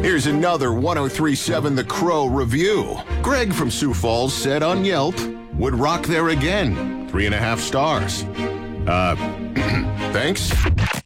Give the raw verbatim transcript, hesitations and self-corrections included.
Here's another one oh three point seven The Crow review. Greg from Sioux Falls said on Yelp, would rock there again. Three and a half stars. Uh, thanks.